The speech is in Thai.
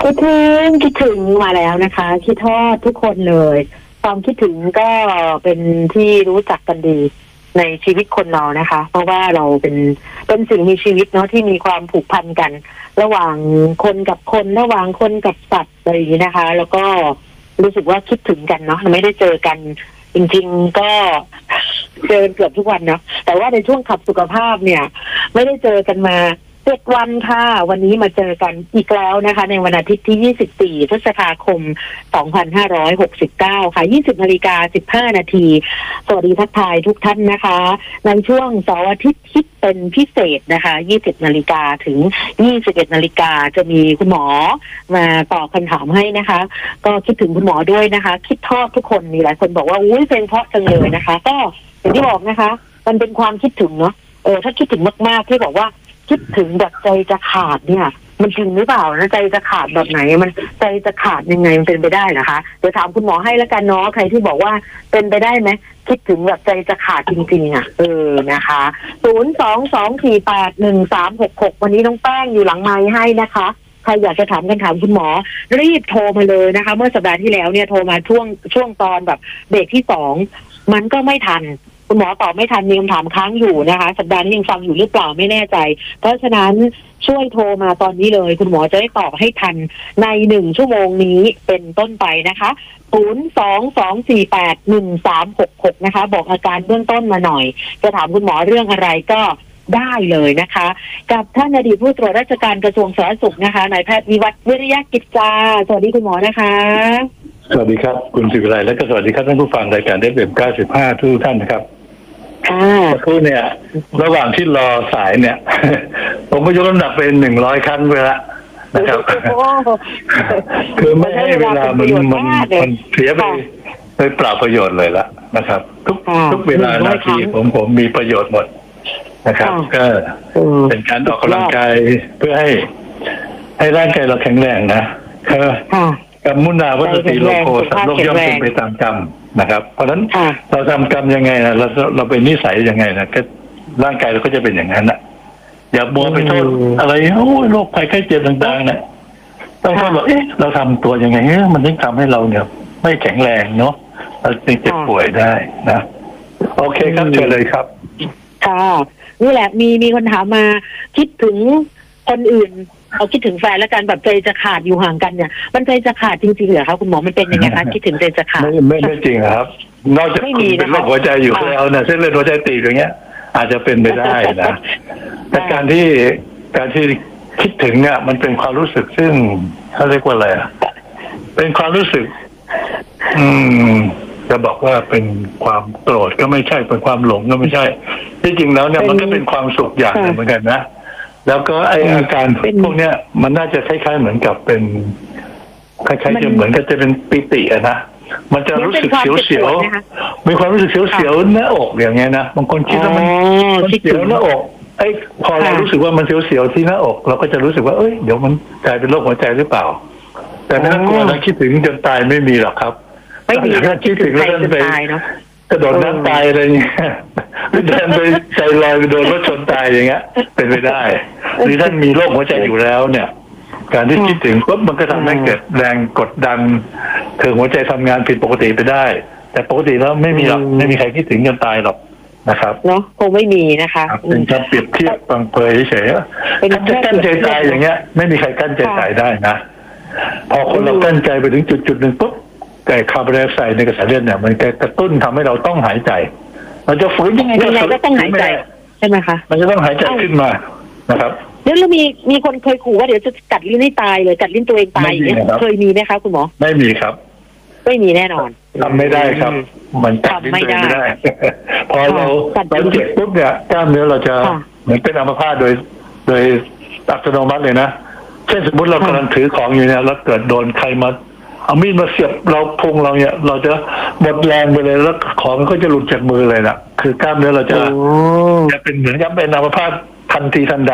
คิดถึงมาแล้วนะคะคิดทอดทุกคนเลยความคิดถึงก็เป็นที่รู้จักกันดีในชีวิตคนเรานะคะเพราะว่าเราเป็นสิ่งมีชีวิตเนาะที่มีความผูกพันกัน ระหว่างคนกับคนระหว่างคนกับสัตว์อะไรอย่างนี้นะคะ แล้วก็รู้สึกว่าคิดถึงกันเนาะไม่ได้เจอกัน จริงๆก็เจอเกือบทุกวันเนาะแต่ว่าในช่วงขับสุขภาพเนี่ยไม่ได้เจอกันมา7 วันค่ะวันนี้มาเจอกันอีกแล้วนะคะในวันอาทิตย์ที่24 พฤษภาคม 2569 ค่ะ20:15 นาทีสวัสดีทักทายทุกท่านนะคะในช่วงเสาร์อาทิตย์คิดเป็นพิเศษนะคะ20 นาฬิกาถึง 21 นาฬิกาจะมีคุณหมอมาตอบคำถามให้นะคะก็คิดถึงคุณหมอด้วยนะคะคิดทอดทุกคนมีหลายคนบอกว่าอุ้ยเพลงเพราะจังเลยนะคะก็อย่างที่บอกนะคะมันเป็นความคิดถึงเนาะถ้าคิดถึงมากๆที่บอกว่าคิดถึงแบบใจจะขาดเนี่ยมันจริงหรือเปล่านะใจจะขาดแบบไหนมันใจจะขาดยังไงมันเป็นไปได้นะคะเดี๋ยวถามคุณหมอให้แล้วกันเนาะใครที่บอกว่าเป็นไปได้ไหมคิดถึงแบบใจจะขาดจริงๆอ่ะนะคะ022481366วันนี้น้องแป้งอยู่หลังไมค์ให้นะคะใครอยากจะถามคำถามคุณหมอรีบโทรมาเลยนะคะเมื่อสัปดาห์ที่แล้วเนี่ยโทรมาช่วงตอนแบบเบรกที่2มันก็ไม่ทันคุณหมอตอบไม่ทันมีคำถามค้างอยู่นะคะสัปดาห์นี้ยังฟังอยู่หรือเปล่าไม่แน่ใจเพราะฉะนั้นช่วยโทรมาตอนนี้เลยคุณหมอจะได้ตอบให้ทันใน1 ชั่วโมงนี้เป็นต้นไปนะคะ022481366นะคะบอกอาการเบื้องต้นมาหน่อยจะถามคุณหมอเรื่องอะไรก็ได้เลยนะคะกับท่านอดีตผู้ตรวจราชการกระทรวงสาธารณสุขนะคะนายแพทย์วิวัฒน์วิริยะกิจจาสวัสดีคุณหมอนะคะสวัสดีครับคุณศิวิไลและก็สวัสดีครับท่านผู้ฟังรายการFM 95ทุกท่านนะครับสักครู่เนี่ยระหว่างที่รอสายเนี่ย ผมก็ยกน้ำหนักเป็น100 ครั้งไปละนะครับ คือไม่ให้เวลามันเสียไปเปล่าประโยชน์เลยละนะครับทุกเวลานาทีผมมีประโยชน์หมดนะครับก็เป็นการออกกำลังกายเพื่อให้ร่างกายเราแข็งแรงนะกรรมมุนาวัตติโลโกสัตว์โลกย่อมเป็นไปตามกรรมนะครับเพราะฉะนั้นเราทำกรรมยังไงนะเราเป็นนิสัยยังไงนะก็ร่างกายเราก็จะเป็นอย่างนั้นนะอย่ามัวไปโทษอะไรโรคภัยไข้เจ็บต่างๆนะต้องโทษว่าเราทำตัวยังไงมันถึงทำให้เราเนี่ยไม่แข็งแรงเนาะเราจึงเจ็บป่วยได้นะโอเคครับเชิญเลยครับค่ะนี่แหละมีคนถามมาคิดถึงคนอื่นเอาคิดถึงแฟนแล้วกันแบบใจจะขาดอยู่ห่างกันเนี่ยมันใจจะขาดจริงๆเหรอคะคุณหมอมันเป็นยังไงคะคิดถึงใจจะขาดไม่จริงครับนอกจากคุณเป็นโรคหัวใจอยู่แล้วนะเส้นเลือดหัวใจตีบอย่างเงี้ยอาจจะเป็นไปได้นะแต่การที่คิดถึงเนี่ยมันเป็นความรู้สึกซึ่งเขาเรียกว่าอะไรอ่ะเป็นความรู้สึกจะบอกว่าเป็นความโกรธก็ไม่ใช่เป็นความหลงก็ไม่ใช่ที่จริงแล้วเนี่ยมันก็เป็นความสุขอย่างหนึ่งเหมือนกันนะแล้วก็ไออาการพวกเนี้ยมันน่าจะคล้ายๆเหมือนกับเป็นคล้ายๆจะเหมือนกับจะเป็นปิติอะนะมันจะรู้สึกเสียวๆมีความรู้สึกเสียวๆหน้าอกอย่างเงี้ยนะบางคนคิดว่ามันเสียวหน้าอกพอเรารู้สึกว่ามันเสียวๆที่หน้าอกเราก็จะรู้สึกว่าเดี๋ยวมันกลายเป็นโรคหัวใจหรือเปล่าแต่ไม่ต้องกลัวนะคิดถึงจนตายไม่มีหรอกครับไม่มีถ้าคิดถึงแล้วไปกระโดดน้ำตายอะไรเงี้ยเดินไปใจลอยไปโดนรถชนตายอย่างเงี้ยเป็นไปได้หรือท่านมีโรคหัวใจอยู่แล้วเนี่ยการที่คิดถึงปุ๊บมันก็ทำให้เกิดแรงกดดันถึงหัวใจทำงานผิดปกติไปได้แต่ปกติแล้วไม่มีหรอกไม่มีใครคิดถึงจนตายหรอกนะครับเนาะคงไม่มีนะคะเป็นการเปรียบเทียบบังเผยเฉยๆถ้าจะกั้นใจตายอย่างเงี้ยไม่มีใครกั้นใจตายได้นะพอคนเรากั้นใจไปถึงจุดหนึ่งปุ๊บแต่คาร์บอนไดออกไซด์ในกระแสเลือดเนี่ยมันกระตุ้นทำให้เราต้องหายใจเราจะฝืนยังไงก็ต้องหายใจใช่ไหมคะมันจะต้องหายใจขึ้นมานะครับแล้วมีคนเคยขู่ว่าเดี๋ยวจะกัดลิ้นให้ตายเลยกัดลิ้นตัวเองตายอย่างเงี้ยเคยมีไหมคะคุณหมอไม่มีครับไม่มีแน่นอนทำไม่ได้ครับมันกัดลิ้นตัวเองไม่ได้พอเราเจ็บปุ๊บเนี่ยกล้ามเนื้อเราจะเหมือนเป็นอัมพาตโดยอัตโนมัติเลยนะเช่นสมมติเรากำลังถือของอยู่เนี่ยแล้วเกิดโดนใครมาเอามีดมาเสียบเราพุงเราเนี่ยเราจะหมดแรงไปเลยแล้วของก็จะหลุดจากมือเลยนะคือกล้ามเนื้อเราจะเป็นเหมือนกับเป็นอัมพาตทันทีทันใด